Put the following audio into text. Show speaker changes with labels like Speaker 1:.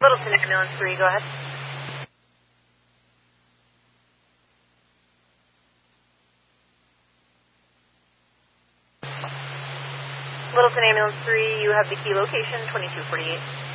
Speaker 1: Littleton Ambulance 3, go ahead. Littleton Ambulance 3, you have the key location, 2248.